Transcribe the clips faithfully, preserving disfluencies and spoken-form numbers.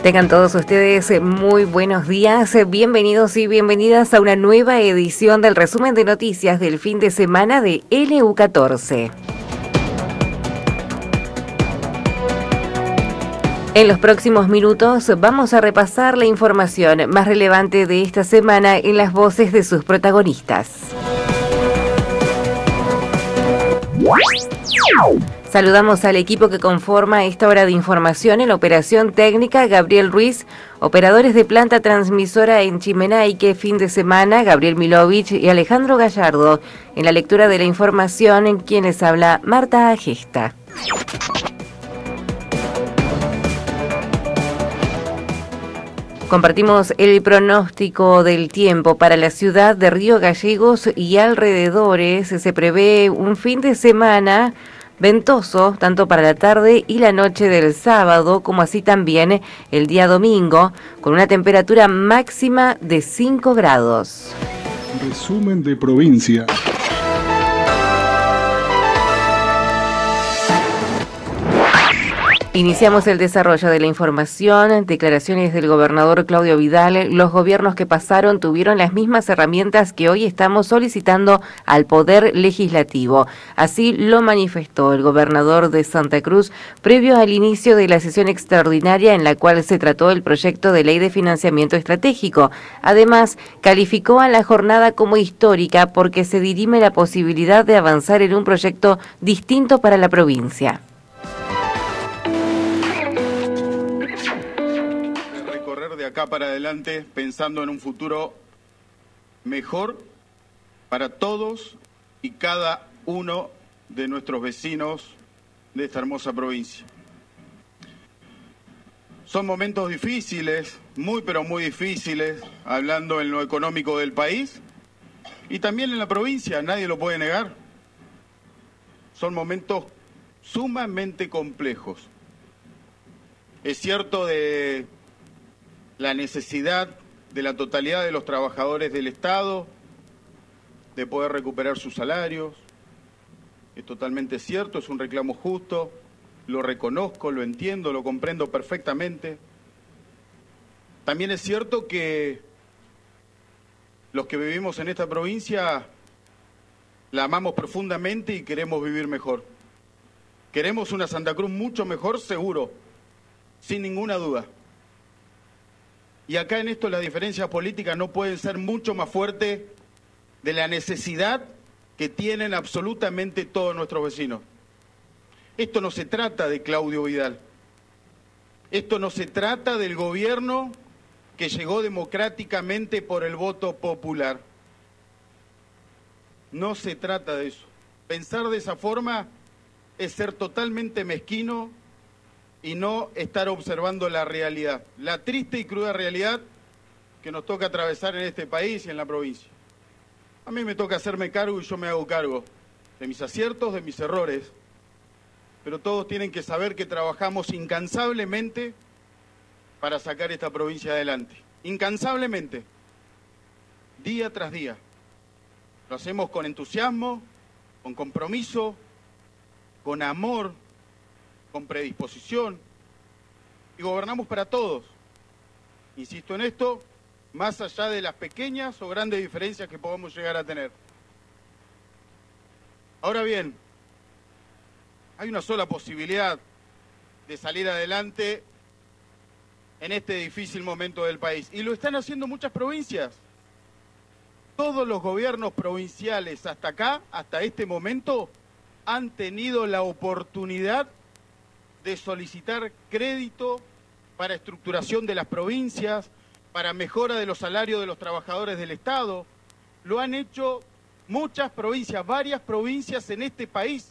Tengan todos ustedes muy buenos días, bienvenidos y bienvenidas a una nueva edición del resumen de noticias del fin de semana de L U catorce. En los próximos minutos vamos a repasar la información más relevante de esta semana en las voces de sus protagonistas. Saludamos al equipo que conforma esta hora de información. En la operación técnica, Gabriel Ruiz, operadores de planta transmisora en Chimenaique, fin de semana, Gabriel Milovich y Alejandro Gallardo. En la lectura de la información, en quienes habla Marta Agesta. Compartimos el pronóstico del tiempo para la ciudad de Río Gallegos y alrededores. Se prevé un fin de semana ventoso, tanto para la tarde y la noche del sábado, como así también el día domingo, con una temperatura máxima de cinco grados. Resumen de provincia. Iniciamos el desarrollo de la información. Declaraciones del gobernador Claudio Vidal. Los gobiernos que pasaron tuvieron las mismas herramientas que hoy estamos solicitando al Poder Legislativo. Así lo manifestó el gobernador de Santa Cruz previo al inicio de la sesión extraordinaria en la cual se trató el proyecto de ley de financiamiento estratégico. Además, calificó a la jornada como histórica porque se dirime la posibilidad de avanzar en un proyecto distinto para la provincia. De acá para adelante, pensando en un futuro mejor para todos y cada uno de nuestros vecinos de esta hermosa provincia. Son momentos difíciles, muy pero muy difíciles, hablando en lo económico del país y también en la provincia, nadie lo puede negar. Son momentos sumamente complejos. Es cierto de la necesidad de la totalidad de los trabajadores del Estado de poder recuperar sus salarios. Es totalmente cierto, es un reclamo justo, lo reconozco, lo entiendo, lo comprendo perfectamente. También es cierto que los que vivimos en esta provincia la amamos profundamente y queremos vivir mejor. Queremos una Santa Cruz mucho mejor, seguro, sin ninguna duda. Y acá en esto las diferencias políticas no pueden ser mucho más fuertes de la necesidad que tienen absolutamente todos nuestros vecinos. Esto no se trata de Claudio Vidal. Esto no se trata del gobierno que llegó democráticamente por el voto popular. No se trata de eso. Pensar de esa forma es ser totalmente mezquino y no estar observando la realidad, la triste y cruda realidad que nos toca atravesar en este país y en la provincia. A mí me toca hacerme cargo y yo me hago cargo de mis aciertos, de mis errores, pero todos tienen que saber que trabajamos incansablemente para sacar esta provincia adelante, incansablemente, día tras día. Lo hacemos con entusiasmo, con compromiso, con amor, con predisposición, y gobernamos para todos. Insisto en esto, más allá de las pequeñas o grandes diferencias que podamos llegar a tener. Ahora bien, hay una sola posibilidad de salir adelante en este difícil momento del país, y lo están haciendo muchas provincias. Todos los gobiernos provinciales hasta acá, hasta este momento, han tenido la oportunidad de solicitar crédito para estructuración de las provincias, para mejora de los salarios de los trabajadores del Estado. Lo han hecho muchas provincias, varias provincias en este país,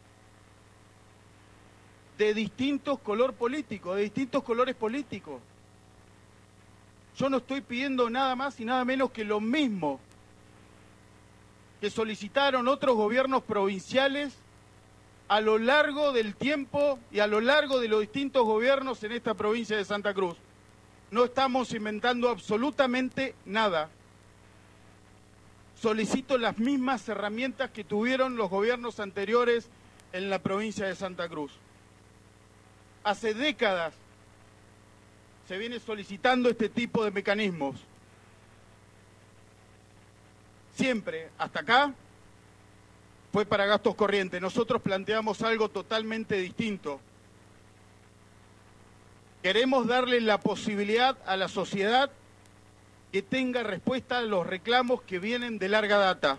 de distintos color político, de distintos colores políticos. Yo no estoy pidiendo nada más y nada menos que lo mismo que solicitaron otros gobiernos provinciales a lo largo del tiempo y a lo largo de los distintos gobiernos en esta provincia de Santa Cruz. No estamos inventando absolutamente nada. Solicito las mismas herramientas que tuvieron los gobiernos anteriores en la provincia de Santa Cruz. Hace décadas se viene solicitando este tipo de mecanismos. Siempre, hasta acá, fue para gastos corrientes. Nosotros planteamos algo totalmente distinto. Queremos darle la posibilidad a la sociedad que tenga respuesta a los reclamos que vienen de larga data.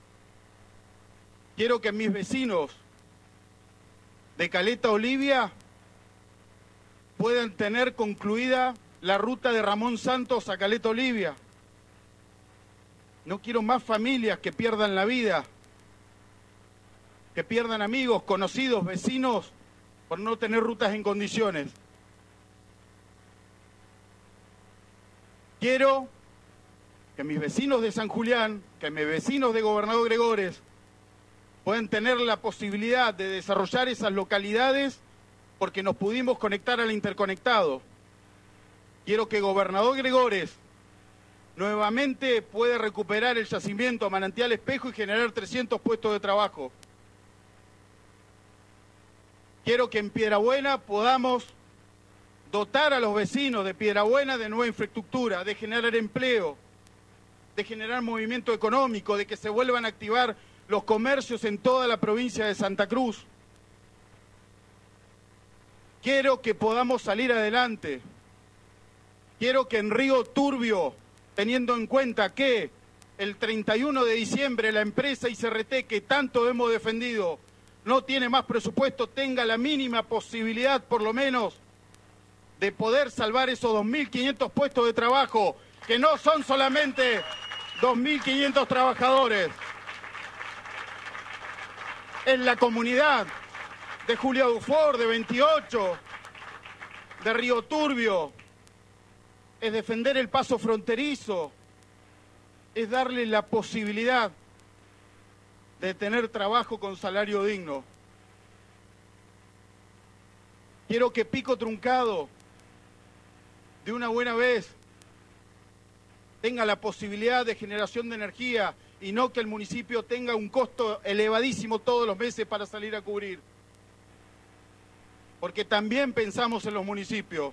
Quiero que mis vecinos de Caleta Olivia puedan tener concluida la ruta de Ramón Santos a Caleta Olivia. No quiero más familias que pierdan la vida, que pierdan amigos, conocidos, vecinos, por no tener rutas en condiciones. Quiero que mis vecinos de San Julián, que mis vecinos de Gobernador Gregores, puedan tener la posibilidad de desarrollar esas localidades porque nos pudimos conectar al interconectado. Quiero que Gobernador Gregores nuevamente pueda recuperar el yacimiento Manantial Espejo y generar trescientos puestos de trabajo. Quiero que en Piedrabuena podamos dotar a los vecinos de Piedrabuena de nueva infraestructura, de generar empleo, de generar movimiento económico, de que se vuelvan a activar los comercios en toda la provincia de Santa Cruz. Quiero que podamos salir adelante. Quiero que en Río Turbio, teniendo en cuenta que el treinta y uno de diciembre la empresa I C R T que tanto hemos defendido no tiene más presupuesto, tenga la mínima posibilidad, por lo menos, de poder salvar esos dos mil quinientos puestos de trabajo, que no son solamente dos mil quinientos trabajadores. En la comunidad de Julia Dufour, de veintiocho, de Río Turbio, es defender el paso fronterizo, es darle la posibilidad de tener trabajo con salario digno. Quiero que Pico Truncado, de una buena vez, tenga la posibilidad de generación de energía y no que el municipio tenga un costo elevadísimo todos los meses para salir a cubrir. Porque también pensamos en los municipios.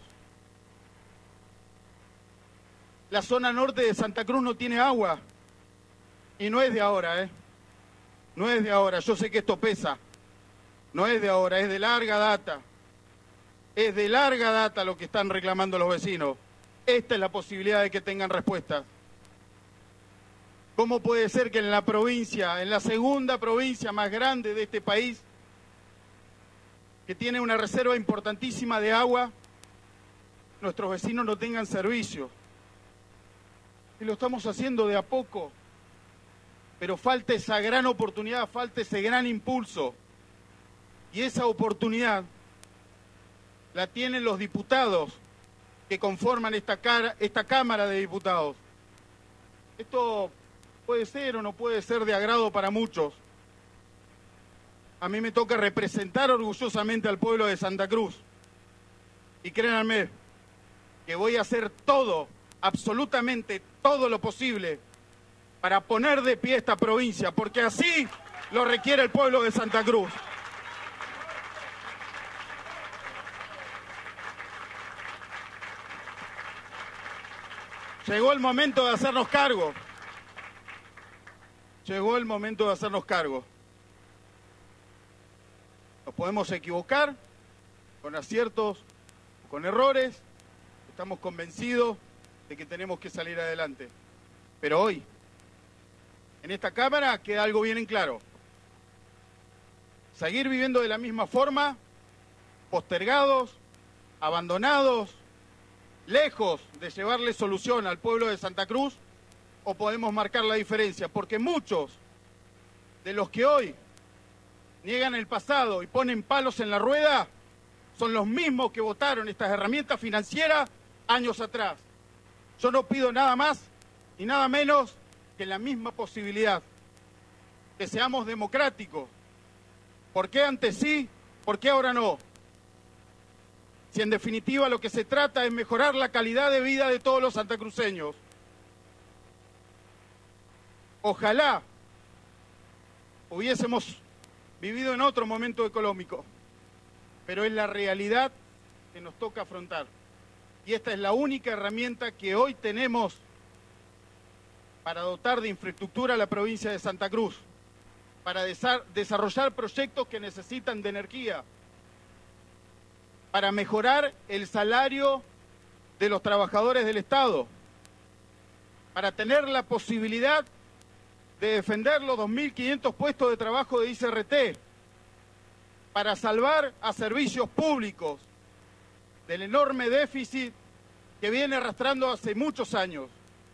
La zona norte de Santa Cruz no tiene agua. Y no es de ahora, ¿eh? No es de ahora. Yo sé que esto pesa. No es de ahora, es de larga data. Es de larga data lo que están reclamando los vecinos. Esta es la posibilidad de que tengan respuestas. ¿Cómo puede ser que en la provincia, en la segunda provincia más grande de este país, que tiene una reserva importantísima de agua, nuestros vecinos no tengan servicio? Y lo estamos haciendo de a poco, pero falta esa gran oportunidad, falta ese gran impulso. Y esa oportunidad la tienen los diputados que conforman esta, cara, esta Cámara de Diputados. Esto puede ser o no puede ser de agrado para muchos. A mí me toca representar orgullosamente al pueblo de Santa Cruz. Y créanme que voy a hacer todo, absolutamente todo lo posible para poner de pie esta provincia, porque así lo requiere el pueblo de Santa Cruz. Llegó el momento de hacernos cargo. Llegó el momento de hacernos cargo. Nos podemos equivocar con aciertos, con errores. Estamos convencidos de que tenemos que salir adelante. Pero hoy, en esta Cámara, queda algo bien en claro. Seguir viviendo de la misma forma, postergados, abandonados, lejos de llevarle solución al pueblo de Santa Cruz, o podemos marcar la diferencia, porque muchos de los que hoy niegan el pasado y ponen palos en la rueda son los mismos que votaron estas herramientas financieras años atrás. Yo no pido nada más y nada menos que la misma posibilidad, que seamos democráticos. ¿Por qué antes sí? ¿Por qué ahora no? Si en definitiva lo que se trata es mejorar la calidad de vida de todos los santacruceños. Ojalá hubiésemos vivido en otro momento económico, pero es la realidad que nos toca afrontar. y esta es la única herramienta que hoy tenemos para dotar de infraestructura a la provincia de Santa Cruz, para desarrollar proyectos que necesitan de energía, para mejorar el salario de los trabajadores del Estado, para tener la posibilidad de defender los dos mil quinientos puestos de trabajo de I C R T, para salvar a servicios públicos del enorme déficit que viene arrastrando hace muchos años.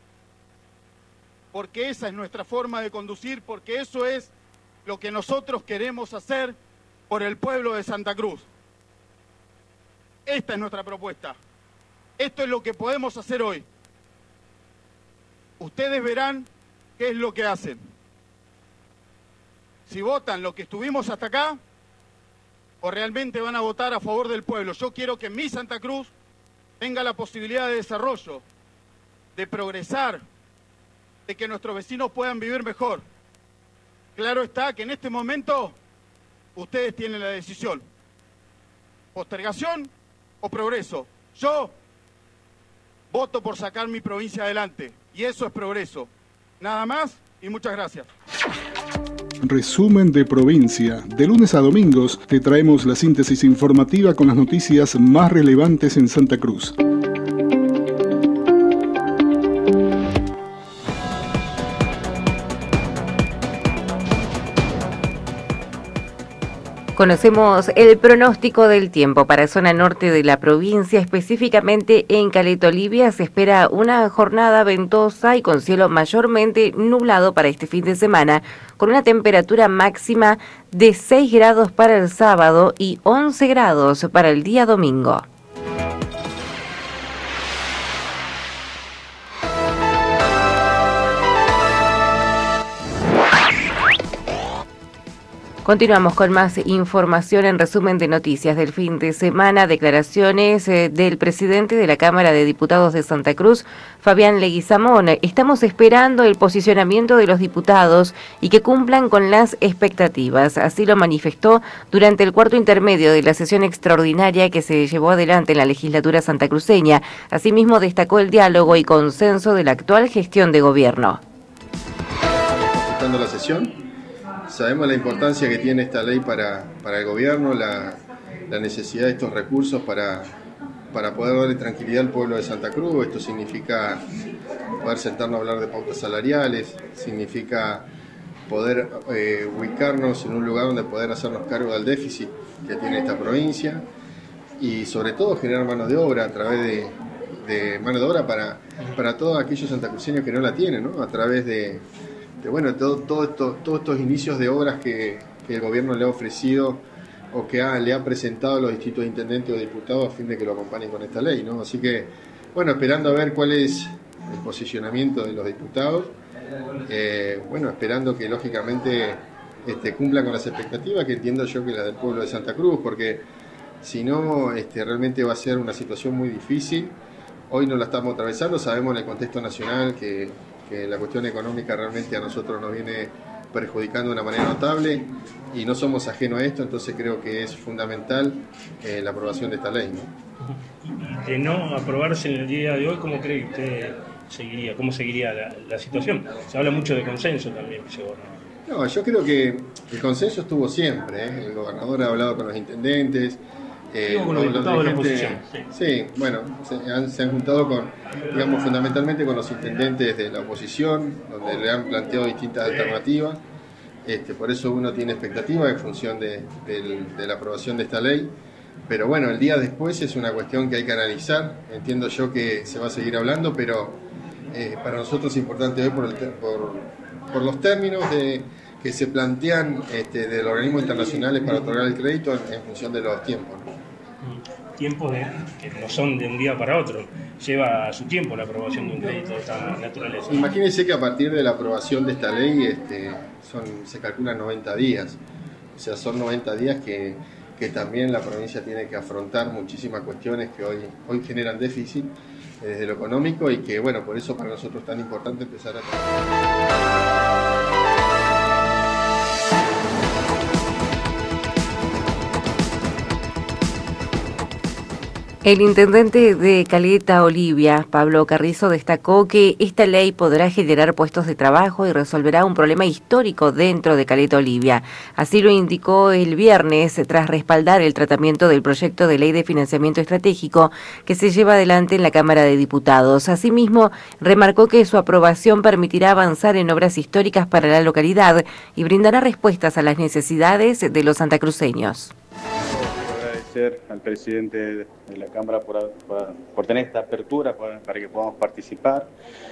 Porque esa es nuestra forma de conducir, porque eso es lo que nosotros queremos hacer por el pueblo de Santa Cruz. Esta es nuestra propuesta. Esto es lo que podemos hacer hoy. Ustedes verán qué es lo que hacen. Si votan lo que estuvimos hasta acá, o realmente van a votar a favor del pueblo. Yo quiero que mi Santa Cruz tenga la posibilidad de desarrollo, de progresar, de que nuestros vecinos puedan vivir mejor. Claro está que en este momento ustedes tienen la decisión. Postergación o progreso. Yo voto por sacar mi provincia adelante y eso es progreso. Nada más y muchas gracias. Resumen de provincia. De lunes a domingos te traemos la síntesis informativa con las noticias más relevantes en Santa Cruz. Conocemos el pronóstico del tiempo para zona norte de la provincia, específicamente en Caleta Olivia. Se espera una jornada ventosa y con cielo mayormente nublado para este fin de semana, con una temperatura máxima de seis grados para el sábado y once grados para el día domingo. Continuamos con más información en resumen de noticias del fin de semana. Declaraciones eh, del presidente de la Cámara de Diputados de Santa Cruz, Fabián Leguizamón. Estamos esperando el posicionamiento de los diputados y que cumplan con las expectativas. Así lo manifestó durante el cuarto intermedio de la sesión extraordinaria que se llevó adelante en la legislatura santacruceña. Asimismo, destacó el diálogo y consenso de la actual gestión de gobierno. Estando la sesión. Sabemos la importancia que tiene esta ley para, para el gobierno, la, la necesidad de estos recursos para, para poder darle tranquilidad al pueblo de Santa Cruz. Esto significa poder sentarnos a hablar de pautas salariales, significa poder eh, ubicarnos en un lugar donde poder hacernos cargo del déficit que tiene esta provincia y sobre todo generar mano de obra a través de, de mano de obra para, para todos aquellos santacruceños que no la tienen, ¿no? A través de Que, bueno, todo, todo esto, todos estos inicios de obras que, que el gobierno le ha ofrecido o que ha, le ha presentado a los distintos intendentes o diputados a fin de que lo acompañen con esta ley, ¿no? Así que, bueno, esperando a ver cuál es el posicionamiento de los diputados, eh, bueno, esperando que lógicamente este, cumplan con las expectativas que entiendo yo que las del pueblo de Santa Cruz, porque si no, este, realmente va a ser una situación muy difícil. Hoy no la estamos atravesando, sabemos en el contexto nacional que que la cuestión económica realmente a nosotros nos viene perjudicando de una manera notable y no somos ajenos a esto, entonces creo que es fundamental eh, la aprobación de esta ley, ¿no? De no aprobarse en el día de hoy, ¿cómo cree que usted seguiría? ¿Cómo seguiría la, la situación? Se habla mucho de consenso también, vicegobernator. No, yo creo que el consenso estuvo siempre, ¿eh? El gobernador ha hablado con los intendentes. Eh, con los diputados de la oposición. Sí, sí bueno, se han, se han juntado con, digamos, fundamentalmente con los intendentes de la oposición, donde le han planteado distintas alternativas. Este, por eso uno tiene expectativa en función de, de, de la aprobación de esta ley. Pero bueno, el día después es una cuestión que hay que analizar. Entiendo yo que se va a seguir hablando, pero eh, para nosotros es importante hoy por, el, por, por los términos de, que se plantean este, de los organismos internacionales para otorgar el crédito en, en función de los tiempos, ¿no? Tiempos de, que no son de un día para otro, lleva su tiempo la aprobación de un crédito de esta naturaleza. Imagínense que a partir de la aprobación de esta ley este, son, se calculan noventa días, o sea, son noventa días que, que también la provincia tiene que afrontar muchísimas cuestiones que hoy, hoy generan déficit eh, desde lo económico y que, bueno, por eso para nosotros es tan importante empezar a trabajar. El intendente de Caleta Olivia, Pablo Carrizo, destacó que esta ley podrá generar puestos de trabajo y resolverá un problema histórico dentro de Caleta Olivia. Así lo indicó el viernes tras respaldar el tratamiento del proyecto de ley de financiamiento estratégico que se lleva adelante en la Cámara de Diputados. Asimismo, remarcó que su aprobación permitirá avanzar en obras históricas para la localidad y brindará respuestas a las necesidades de los santacruceños. Al presidente de la Cámara por, por, por tener esta apertura para, para que podamos participar.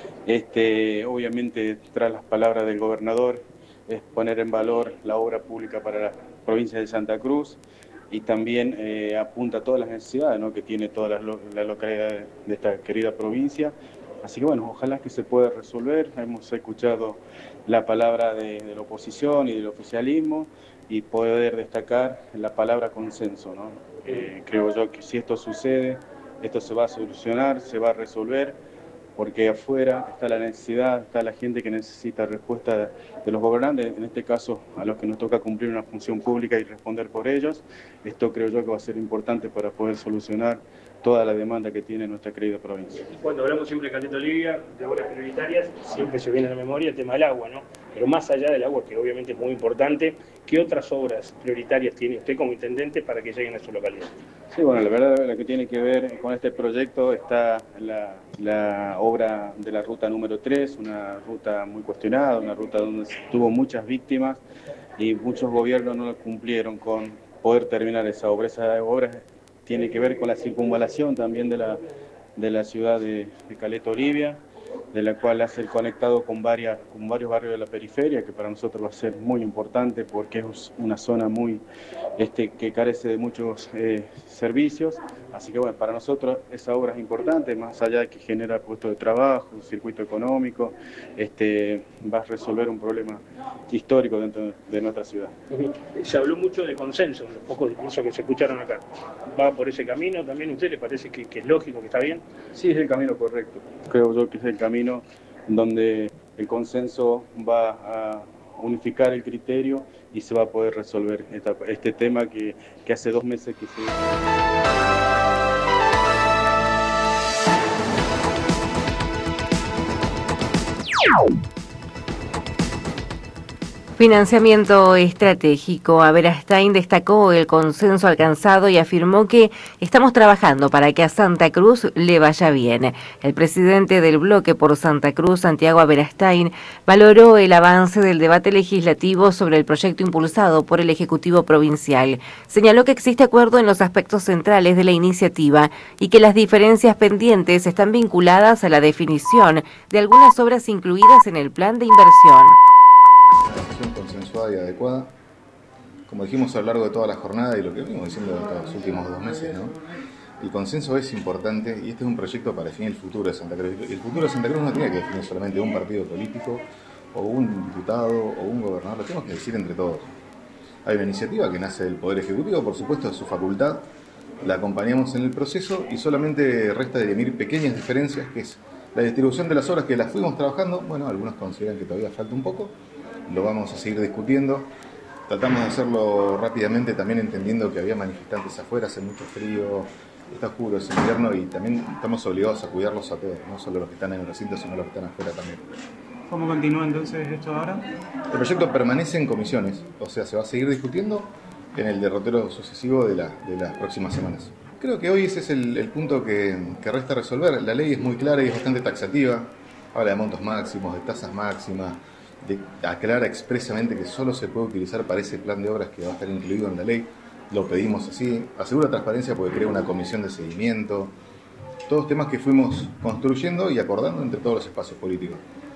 Este, obviamente, tras las palabras del gobernador, es poner en valor la obra pública para la provincia de Santa Cruz y también eh, apunta a todas las necesidades, ¿no?, que tiene toda la, la localidad de esta querida provincia. Así que bueno, ojalá que se pueda resolver. Hemos escuchado la palabra de, de la oposición y del oficialismo y poder destacar la palabra consenso, ¿no? Eh, creo yo que si esto sucede, esto se va a solucionar, se va a resolver, porque afuera está la necesidad, está la gente que necesita respuesta de los gobernantes, en este caso a los que nos toca cumplir una función pública y responder por ellos. Esto creo yo que va a ser importante para poder solucionar toda la demanda que tiene nuestra querida provincia. Cuando hablamos siempre de Caleta Olivia, de obras prioritarias, siempre se viene a la memoria el tema del agua, ¿no? Pero más allá del agua, que obviamente es muy importante, ¿qué otras obras prioritarias tiene usted como intendente para que lleguen a su localidad? Sí, bueno, la verdad lo que tiene que ver con este proyecto está la, la obra de la ruta número tres, una ruta muy cuestionada, una ruta donde tuvo muchas víctimas y muchos gobiernos no cumplieron con poder terminar esa obra. Esa obra tiene que ver con la circunvalación también de la, de la ciudad de, de Caleta Olivia, de la cual hace el conectado con, varias, con varios barrios de la periferia, que para nosotros va a ser muy importante porque es una zona muy este, que carece de muchos eh, servicios. Así que bueno, para nosotros esa obra es importante, más allá de que genera puestos de trabajo, un circuito económico, este, va a resolver un problema histórico dentro de nuestra ciudad. Se habló mucho de consenso en los pocos discursos que se escucharon acá. ¿Va por ese camino? ¿También a usted le parece que, que es lógico, que está bien? Sí, es el camino correcto. Creo yo que es el camino donde el consenso va a unificar el criterio y se va a poder resolver esta, este tema que, que hace dos meses que se... Financiamiento estratégico. Aberastain destacó el consenso alcanzado y afirmó que estamos trabajando para que a Santa Cruz le vaya bien. El presidente del bloque por Santa Cruz, Santiago Aberastain, valoró el avance del debate legislativo sobre el proyecto impulsado por el Ejecutivo Provincial. Señaló que existe acuerdo en los aspectos centrales de la iniciativa y que las diferencias pendientes están vinculadas a la definición de algunas obras incluidas en el plan de inversión. Consensuada y adecuada, como dijimos a lo largo de toda la jornada y lo que venimos diciendo en los últimos dos meses, ¿no? El consenso es importante y este es un proyecto para definir el futuro de Santa Cruz. El futuro de Santa Cruz no tiene que definir solamente un partido político o un diputado o un gobernador, lo tenemos que decir entre todos. Hay una iniciativa que nace del Poder Ejecutivo, por supuesto es su facultad, la acompañamos en el proceso y solamente resta dirimir pequeñas diferencias, que es la distribución de las obras que las fuimos trabajando. Bueno, algunos consideran que todavía falta un poco, lo vamos a seguir discutiendo. Tratamos de hacerlo rápidamente, también entendiendo que había manifestantes afuera, hace mucho frío, está oscuro, es invierno y también estamos obligados a cuidarlos a todos, no solo los que están en el recinto, sino los que están afuera también. ¿Cómo continúa entonces esto ahora? El proyecto permanece en comisiones, o sea, se va a seguir discutiendo en el derrotero sucesivo de, la, de las próximas semanas. Creo que hoy ese es el, el punto que, que resta resolver. La ley es muy clara y es bastante taxativa, habla de montos máximos, de tasas máximas, de, aclara expresamente que solo se puede utilizar para ese plan de obras que va a estar incluido en la ley. Lo pedimos así, asegura transparencia porque crea una comisión de seguimiento, todos temas que fuimos construyendo y acordando entre todos los espacios políticos.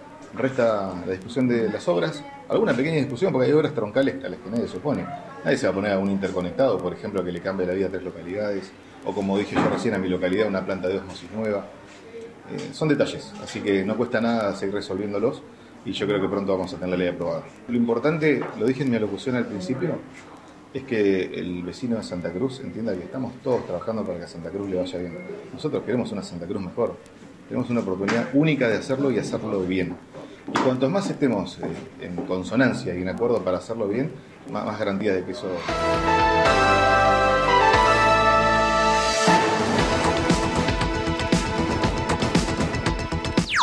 Resta la discusión de las obras, alguna pequeña discusión porque hay obras troncales a las que nadie se opone. Nadie se va a poner a un interconectado, por ejemplo, que le cambie la vida a tres localidades, o como dije yo recién, a mi localidad una planta de ósmosis nueva. Eh, son detalles, así que no cuesta nada seguir resolviéndolos y yo creo que pronto vamos a tener la ley aprobada. Lo importante, lo dije en mi alocución al principio, es que el vecino de Santa Cruz entienda que estamos todos trabajando para que a Santa Cruz le vaya bien. Nosotros queremos una Santa Cruz mejor, tenemos una oportunidad única de hacerlo y hacerlo bien. Y cuantos más estemos eh, en consonancia y en acuerdo para hacerlo bien, más, más garantía de que eso...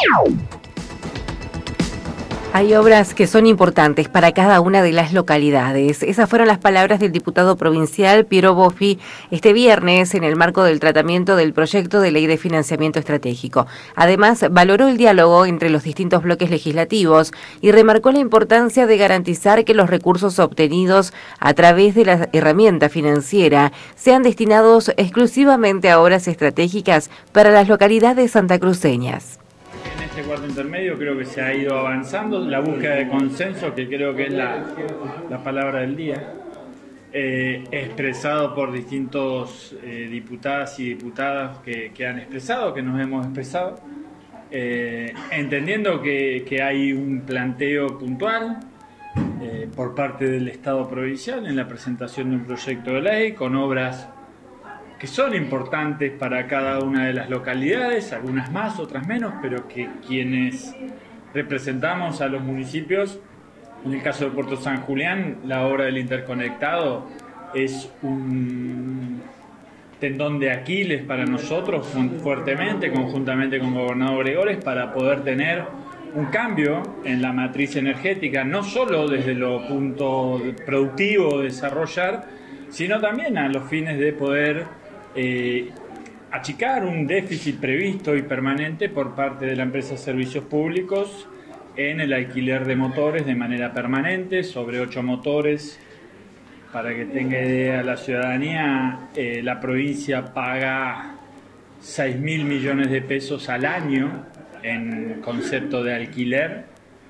Hay obras que son importantes para cada una de las localidades. Esas fueron las palabras del diputado provincial Piero Boffi este viernes en el marco del tratamiento del proyecto de ley de financiamiento estratégico. Además, valoró el diálogo entre los distintos bloques legislativos y remarcó la importancia de garantizar que los recursos obtenidos a través de la herramienta financiera sean destinados exclusivamente a obras estratégicas para las localidades santacruceñas. En este cuarto intermedio creo que se ha ido avanzando, la búsqueda de consenso, que creo que es la, la palabra del día, eh, expresado por distintos eh, diputadas y diputadas que, que han expresado, que nos hemos expresado, eh, entendiendo que, que hay un planteo puntual eh, por parte del Estado provincial en la presentación de un proyecto de ley con obras que son importantes para cada una de las localidades, algunas más, otras menos, pero que quienes representamos a los municipios, en el caso de Puerto San Julián, la obra del interconectado es un tendón de Aquiles para nosotros, fuertemente, conjuntamente con el gobernador Gregores, para poder tener un cambio en la matriz energética, no solo desde lo punto productivo de desarrollar, sino también a los fines de poder Eh, achicar un déficit previsto y permanente por parte de la empresa Servicios Públicos en el alquiler de motores de manera permanente, sobre ocho motores. Para que tenga idea la ciudadanía, eh, la provincia paga seis mil millones de pesos al año en concepto de alquiler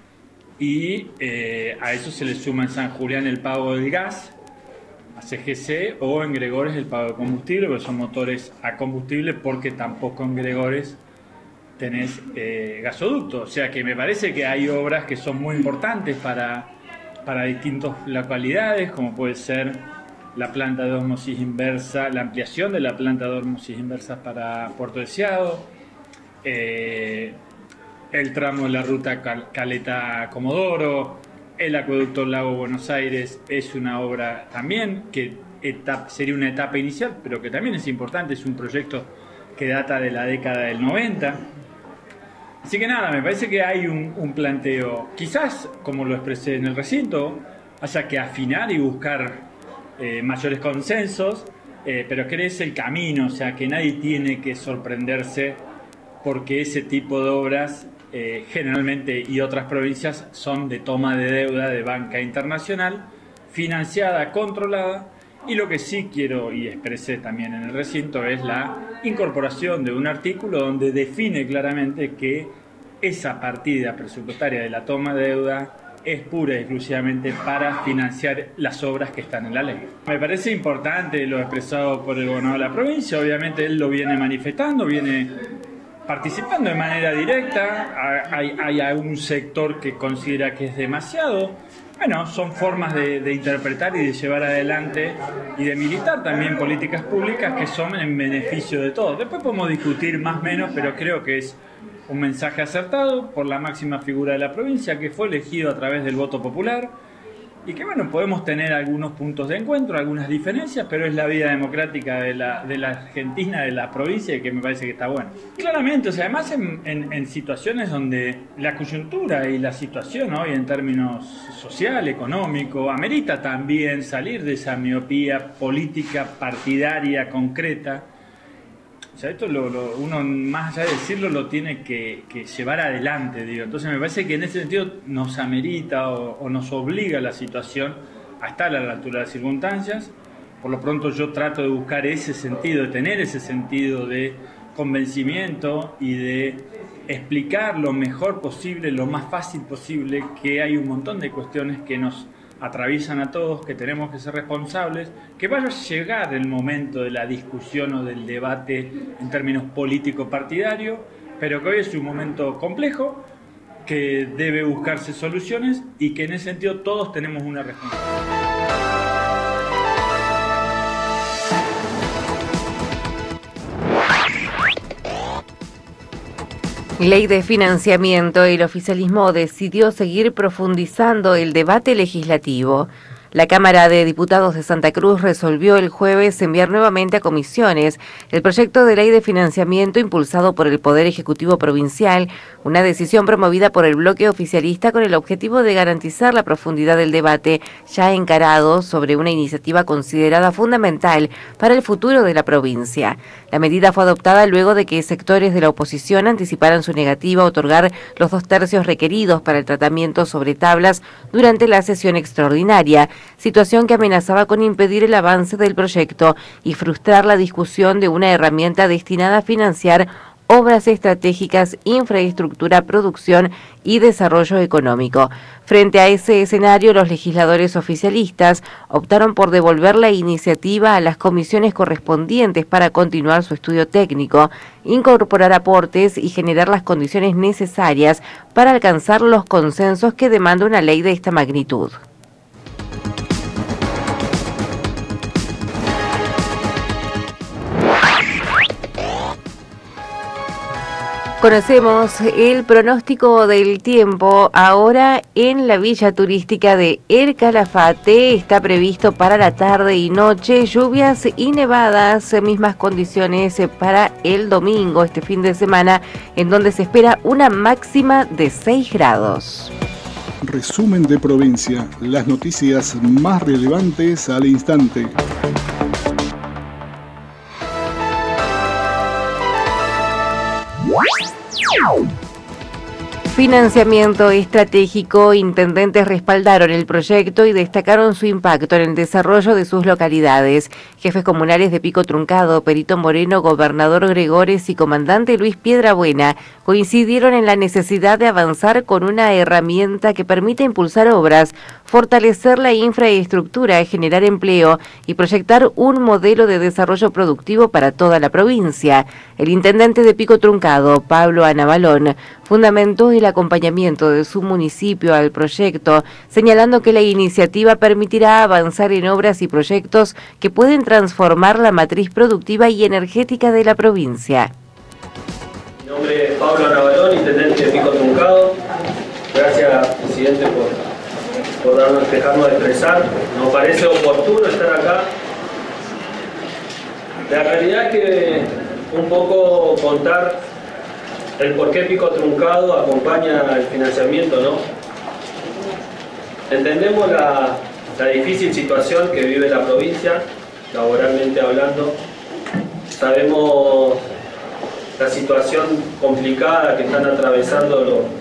y eh, a eso se le suma en San Julián el pago del gas a C G C o en Gregores el pago de combustible, porque son motores a combustible, porque tampoco en Gregores tenés eh, gasoducto. O sea que me parece que hay obras que son muy importantes para, para distintas localidades, como puede ser la planta de ósmosis inversa, la ampliación de la planta de ósmosis inversa para Puerto Deseado, eh, el tramo de la ruta Cal- Caleta-Comodoro, el acueducto Lago Buenos Aires es una obra también que etapa, sería una etapa inicial, pero que también es importante, es un proyecto que data de la década del noventa. Así que nada, me parece que hay un, un planteo, quizás, como lo expresé en el recinto, haya que afinar y buscar eh, mayores consensos, eh, pero que es el camino, o sea, que nadie tiene que sorprenderse porque ese tipo de obras Eh, generalmente y otras provincias son de toma de deuda de banca internacional, financiada, controlada, y lo que sí quiero y expresé también en el recinto es la incorporación de un artículo donde define claramente que esa partida presupuestaria de la toma de deuda es pura y exclusivamente para financiar las obras que están en la ley. Me parece importante lo expresado por el gobernador de la provincia, obviamente él lo viene manifestando, viene participando de manera directa, hay, hay algún sector que considera que es demasiado. Bueno, son formas de, de interpretar y de llevar adelante y de militar también políticas públicas que son en beneficio de todos. Después podemos discutir más o menos, pero creo que es un mensaje acertado por la máxima figura de la provincia, que fue elegido a través del voto popular, y que bueno, podemos tener algunos puntos de encuentro, algunas diferencias, pero es la vida democrática de la, de la Argentina, de la provincia, y que me parece que está bueno. Claramente, o sea, además en, en, en situaciones donde la coyuntura y la situación hoy en términos social, económico, amerita también salir de esa miopía política, partidaria, concreta. O sea, esto lo, lo, uno más allá de decirlo lo tiene que, que llevar adelante, digo. Entonces me parece que en ese sentido nos amerita o, o nos obliga la situación a estar a la altura de las circunstancias. Por lo pronto yo trato de buscar ese sentido, de tener ese sentido de convencimiento y de explicar lo mejor posible, lo más fácil posible, que hay un montón de cuestiones que nos atraviesan a todos, que tenemos que ser responsables, que vaya a llegar el momento de la discusión o del debate en términos político-partidarios, pero que hoy es un momento complejo, que debe buscarse soluciones y que en ese sentido todos tenemos una responsabilidad. Ley de financiamiento. El oficialismo decidió seguir profundizando el debate legislativo. La Cámara de Diputados de Santa Cruz resolvió el jueves enviar nuevamente a comisiones el proyecto de ley de financiamiento impulsado por el Poder Ejecutivo Provincial, una decisión promovida por el bloque oficialista con el objetivo de garantizar la profundidad del debate ya encarado sobre una iniciativa considerada fundamental para el futuro de la provincia. La medida fue adoptada luego de que sectores de la oposición anticiparan su negativa a otorgar los dos tercios requeridos para el tratamiento sobre tablas durante la sesión extraordinaria, situación que amenazaba con impedir el avance del proyecto y frustrar la discusión de una herramienta destinada a financiar obras estratégicas, infraestructura, producción y desarrollo económico. Frente a ese escenario, los legisladores oficialistas optaron por devolver la iniciativa a las comisiones correspondientes para continuar su estudio técnico, incorporar aportes y generar las condiciones necesarias para alcanzar los consensos que demanda una ley de esta magnitud. Conocemos el pronóstico del tiempo ahora en la villa turística de El Calafate. Está previsto para la tarde y noche lluvias y nevadas, mismas condiciones para el domingo, este fin de semana, en donde se espera una máxima de seis grados. Resumen de provincia, las noticias más relevantes al instante. Financiamiento estratégico. Intendentes respaldaron el proyecto y destacaron su impacto en el desarrollo de sus localidades. Jefes comunales de Pico Truncado, Perito Moreno, Gobernador Gregores y Comandante Luis Piedrabuena coincidieron en la necesidad de avanzar con una herramienta que permita impulsar obras, fortalecer la infraestructura, generar empleo y proyectar un modelo de desarrollo productivo para toda la provincia. El intendente de Pico Truncado, Pablo Anabalón, fundamentó el acompañamiento de su municipio al proyecto, señalando que la iniciativa permitirá avanzar en obras y proyectos que pueden transformar la matriz productiva y energética de la provincia. Mi nombre es Pablo Anabalón, intendente de Pico Truncado. Gracias, presidente, por, por darnos, dejarnos expresar. Nos parece oportuno estar acá. La realidad es que un poco contar el por qué Pico Truncado acompaña el financiamiento, ¿no? Entendemos la, la difícil situación que vive la provincia, laboralmente hablando. Sabemos la situación complicada que están atravesando los,